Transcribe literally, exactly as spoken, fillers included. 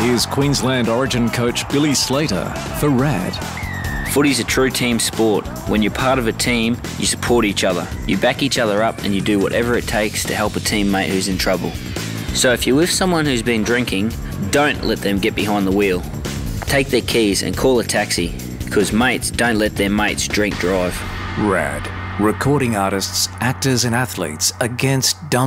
Here's Queensland Origin coach Billy Slater for RAD. Footy's a true team sport. When you're part of a team, you support each other. You back each other up and you do whatever it takes to help a teammate who's in trouble. So if you're with someone who's been drinking, don't let them get behind the wheel. Take their keys and call a taxi, because mates don't let their mates drink drive. RAD. Recording artists, actors and athletes against dumb